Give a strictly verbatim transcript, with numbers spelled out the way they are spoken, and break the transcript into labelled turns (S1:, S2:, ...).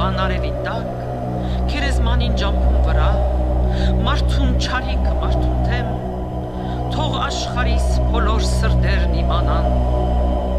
S1: Տավան արևի տակ, քերեզմանին ջամփուն վրա, մարդուն չարիք մարդուն թեմ, թող աշխարհիս բոլոր սրտերն իմանան,